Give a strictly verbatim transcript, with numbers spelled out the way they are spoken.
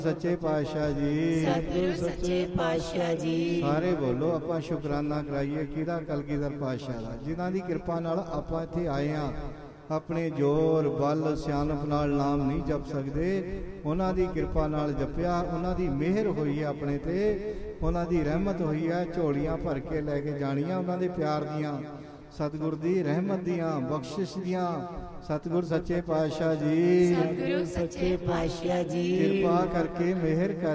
ਸੱਚੇ ਪਾਤਸ਼ਾਹ ਜੀ, ਸਤਿਗੁਰੂ ਸੱਚੇ ਪਾਤਸ਼ਾਹ ਜੀ। ਸਾਰੇ ਬੋਲੋ ਆਪਾਂ ਸ਼ੁਕਰਾਨਾ ਕਰਾਈਏ ਕਿਹਦਾ? ਕਲਗੀਧਰ ਪਾਤਸ਼ਾਹ ਦਾ, ਜਿਨ੍ਹਾਂ ਦੀ ਕਿਰਪਾ ਨਾਲ ਆਪਾਂ ਇੱਥੇ ਆਏ ਹਾਂ। ਆਪਣੇ ਜ਼ੋਰ ਬਲ ਸਿਆਣਪ ਨਾਲ ਨਾਮ ਨਹੀਂ ਜਪ ਸਕਦੇ, ਉਹਨਾਂ ਦੀ ਕਿਰਪਾ ਨਾਲ ਜਪਿਆ, ਉਹਨਾਂ ਦੀ ਮਿਹਰ ਹੋਈ ਹੈ ਆਪਣੇ ਤੇ, ਉਹਨਾਂ ਦੀ ਰਹਿਮਤ ਹੋਈ ਹੈ। ਝੋਲੀਆਂ ਭਰ ਕੇ ਲੈ ਕੇ ਜਾਣੀਆਂ ਉਹਨਾਂ ਦੇ ਪਿਆਰ ਦੀਆਂ, ਸਤਿਗੁਰ ਦੀ ਰਹਿਮਤ ਦੀਆਂ, ਬਖਸ਼ਿਸ਼ ਦੀਆਂ। ਸਤਿਗੁਰ ਸੱਚੇ ਪਾਤਸ਼ਾਹ ਜੀ, ਸਤਿਗੁਰੂ ਸੱਚੇ ਪਾਤਸ਼ਾਹ ਜੀ, ਕਿਰਪਾ ਕਰਕੇ ਮਿਹਰ ਕਰ